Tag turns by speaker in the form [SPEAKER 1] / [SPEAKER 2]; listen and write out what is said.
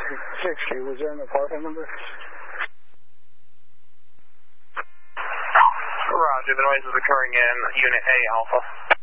[SPEAKER 1] 60, was there an apartment number?
[SPEAKER 2] Roger, the noise is occurring in Unit A, Alpha.